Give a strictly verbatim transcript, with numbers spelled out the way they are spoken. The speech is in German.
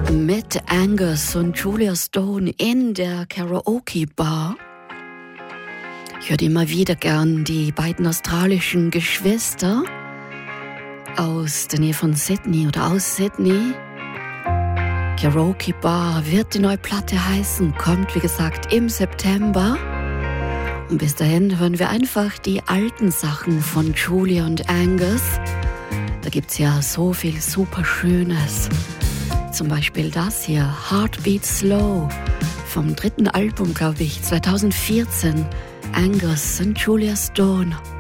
Mit Angus und Julia Stone in der Karaoke Bar. Ich höre immer wieder gern die beiden australischen Geschwister aus der Nähe von Sydney oder aus Sydney. Karaoke Bar wird die neue Platte heißen, kommt wie gesagt im September. Und bis dahin hören wir einfach die alten Sachen von Julia und Angus. Da gibt's ja so viel super Schönes. Zum Beispiel das hier, Heartbeat Slow, vom dritten Album, glaube ich, zwanzig vierzehn, Angus und Julia Stone.